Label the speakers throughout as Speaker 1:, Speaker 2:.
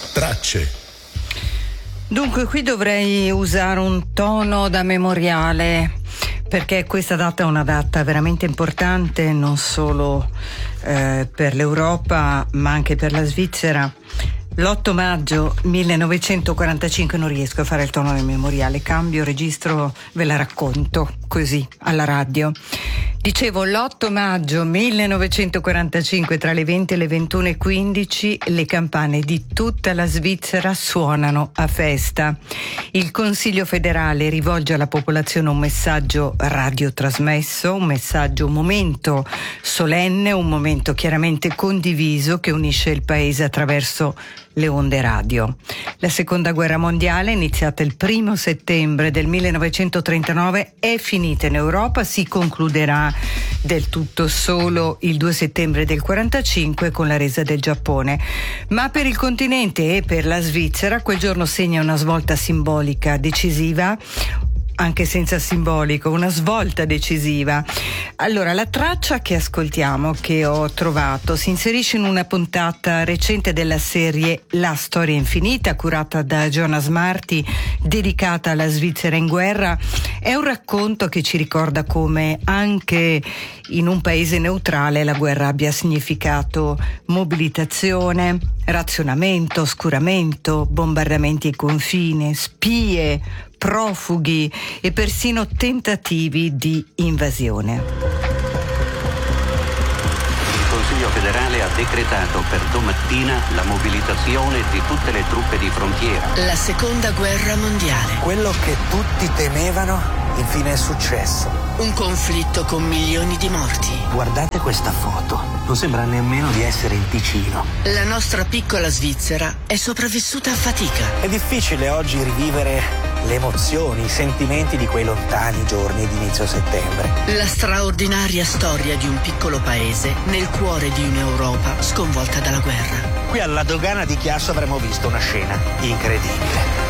Speaker 1: Tracce.
Speaker 2: Dunque, qui dovrei usare un tono da memoriale, perché questa data è una data veramente importante, non solo per l'Europa, ma anche per la Svizzera. L'8 maggio 1945, non riesco a fare il tono del memoriale, cambio registro, ve la racconto così alla radio. Dicevo, l'8 maggio 1945, tra le 20 e le 21:15, le campane di tutta la Svizzera suonano a festa. Il Consiglio federale rivolge alla popolazione un messaggio radiotrasmesso, un messaggio, un momento solenne, un momento chiaramente condiviso che unisce il paese attraverso le onde radio. La seconda guerra mondiale, iniziata il 1 settembre del 1939, è finita in Europa, si concluderà del tutto solo il 2 settembre del 45 con la resa del Giappone. Ma per il continente e per la Svizzera quel giorno segna una svolta simbolica decisiva, anche senza simbolico, una svolta decisiva. Allora, la traccia che ascoltiamo, che ho trovato, si inserisce in una puntata recente della serie La storia infinita, curata da Jonas Marti, dedicata alla Svizzera in guerra. È un racconto che ci ricorda come anche in un paese neutrale la guerra abbia significato mobilitazione, razionamento, oscuramento, bombardamenti ai confini, spie, profughi e persino tentativi di invasione.
Speaker 3: Il Consiglio federale ha decretato per domattina la mobilitazione di tutte le truppe di frontiera.
Speaker 4: La seconda guerra mondiale.
Speaker 5: Quello che tutti temevano, infine è successo.
Speaker 4: Un conflitto con milioni di morti.
Speaker 5: Guardate questa foto, non sembra nemmeno di essere in Ticino.
Speaker 4: La nostra piccola Svizzera è sopravvissuta a fatica.
Speaker 5: È difficile oggi rivivere le emozioni, i sentimenti di quei lontani giorni di inizio settembre.
Speaker 4: La straordinaria storia di un piccolo paese nel cuore di un'Europa sconvolta dalla guerra.
Speaker 5: Qui alla dogana di Chiasso avremmo visto una scena incredibile.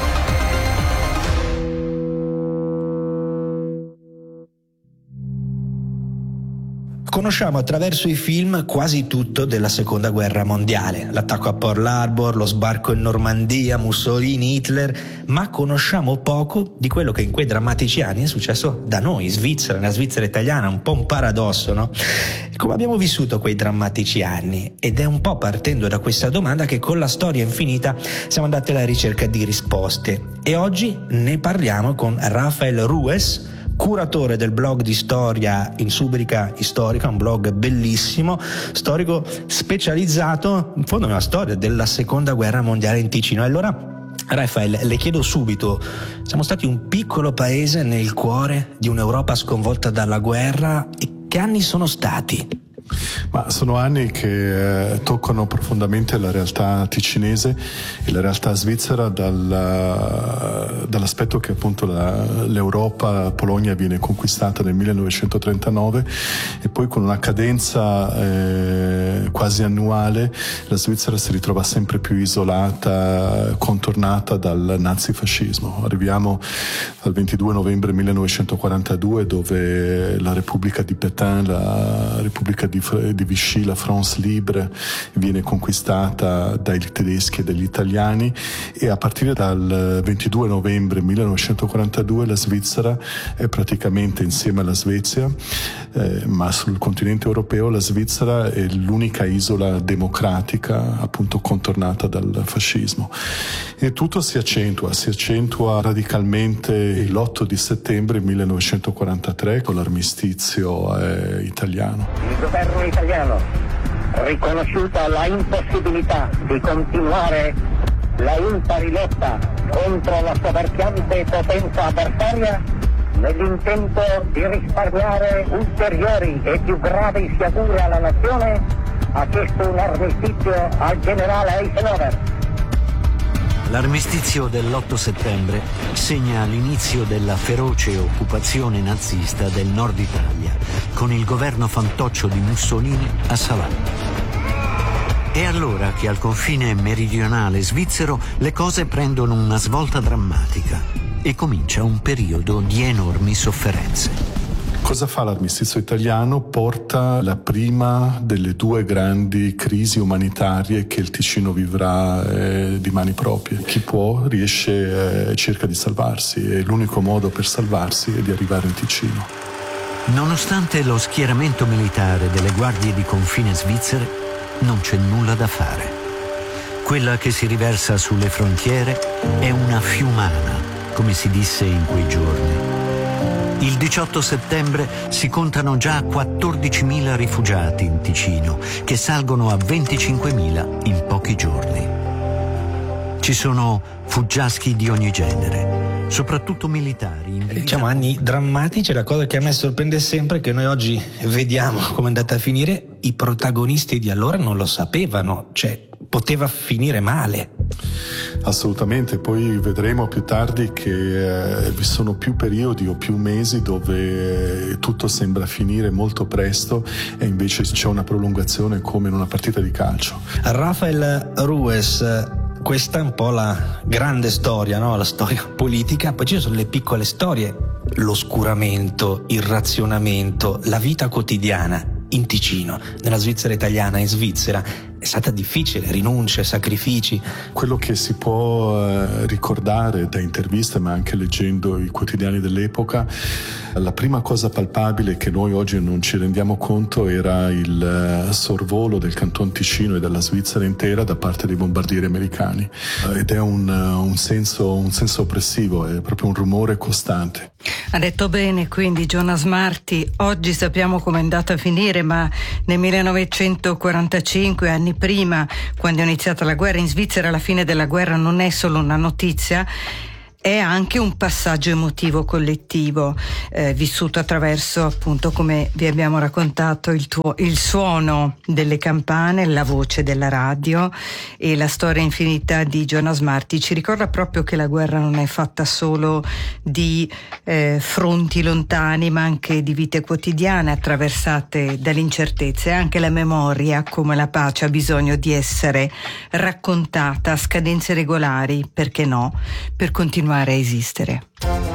Speaker 5: Conosciamo attraverso i film quasi tutto della seconda guerra mondiale, l'attacco a Pearl Harbor, lo sbarco in Normandia, Mussolini, Hitler, ma conosciamo poco di quello che in quei drammatici anni è successo da noi, in Svizzera, nella Svizzera italiana, un po' un paradosso, no? Come abbiamo vissuto quei drammatici anni? Ed è un po' partendo da questa domanda che con la storia infinita siamo andati alla ricerca di risposte e oggi ne parliamo con Rafael Rues, curatore del blog di storia in Subrica Istorica, un blog bellissimo, storico specializzato in fondo nella storia della seconda guerra mondiale in Ticino. Allora, Rafael, le chiedo subito, siamo stati un piccolo paese nel cuore di un'Europa sconvolta dalla guerra, e che anni sono stati?
Speaker 6: Ma sono anni che toccano profondamente la realtà ticinese e la realtà svizzera dall'aspetto che appunto l'Europa, la Polonia viene conquistata nel 1939 e poi con una cadenza quasi annuale la Svizzera si ritrova sempre più isolata, contornata dal nazifascismo. Arriviamo al 22 novembre 1942 dove la Repubblica di Pétain, la Repubblica di Vichy, la France Libre, viene conquistata dai tedeschi e dagli italiani, e a partire dal 22 novembre 1942 la Svizzera è praticamente insieme alla Svezia, ma sul continente europeo la Svizzera è l'unica isola democratica appunto contornata dal fascismo, e tutto si accentua radicalmente l'8 di settembre 1943 con l'armistizio italiano.
Speaker 7: Il governo italiano, riconosciuta la impossibilità di continuare la impari lotta contro la soverchiante potenza avversaria, nell'intento di risparmiare ulteriori e più gravi sciagure alla nazione, ha chiesto un armistizio al generale Eisenhower.
Speaker 8: L'armistizio dell'8 settembre segna l'inizio della feroce occupazione nazista del nord Italia, con il governo fantoccio di Mussolini a Salerno. È allora che al confine meridionale svizzero le cose prendono una svolta drammatica e comincia un periodo di enormi sofferenze.
Speaker 6: Cosa fa l'armistizio italiano? Porta la prima delle due grandi crisi umanitarie che il Ticino vivrà di mani proprie. Chi può riesce, cerca di salvarsi, e l'unico modo per salvarsi è di arrivare in Ticino.
Speaker 8: Nonostante lo schieramento militare delle guardie di confine svizzere, non c'è nulla da fare. Quella che si riversa sulle frontiere è una fiumana, come si disse in quei giorni. Il 18 settembre si contano già 14.000 rifugiati in Ticino, che salgono a 25.000 in pochi giorni. Ci sono fuggiaschi di ogni genere, soprattutto militari.
Speaker 5: Diciamo anni drammatici. La cosa che a me sorprende sempre è che noi oggi vediamo come è andata a finire. I protagonisti di allora non lo sapevano, cioè poteva finire male.
Speaker 6: Assolutamente, poi vedremo più tardi che vi sono più periodi o più mesi dove tutto sembra finire molto presto e invece c'è una prolungazione come in una partita di calcio.
Speaker 5: Rafael Ruiz, questa è un po' la grande storia, no? La storia politica, poi ci sono le piccole storie, l'oscuramento, il razionamento, la vita quotidiana in Ticino, nella Svizzera italiana, in Svizzera. È stata difficile, rinunce, sacrifici.
Speaker 6: Quello che si può ricordare da interviste, ma anche leggendo i quotidiani dell'epoca, la prima cosa palpabile che noi oggi non ci rendiamo conto era il sorvolo del Canton Ticino e della Svizzera intera da parte dei bombardieri americani, ed è un senso oppressivo, è proprio un rumore costante.
Speaker 2: Ha detto bene quindi Jonas Marti. Oggi sappiamo come è andata a finire, ma nel 1945, anni prima, quando è iniziata la guerra in Svizzera, la fine della guerra non è solo una notizia, è anche un passaggio emotivo collettivo, vissuto attraverso, appunto, come vi abbiamo raccontato, il suono delle campane, la voce della radio, e la storia infinita di Jonas Marti ci ricorda proprio che la guerra non è fatta solo di fronti lontani, ma anche di vite quotidiane attraversate dall'incertezza. E anche la memoria, come la pace, ha bisogno di essere raccontata a scadenze regolari, perché no, per continuare a esistere.